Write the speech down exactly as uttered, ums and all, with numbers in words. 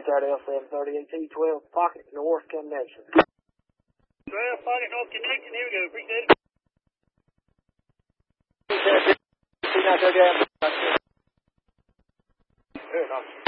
out L seven thirty-eight T twelve Pocket North Connection. twelve Pocket North Connection, here we go, appreciate it. Two nine thirty-eight. Very nice.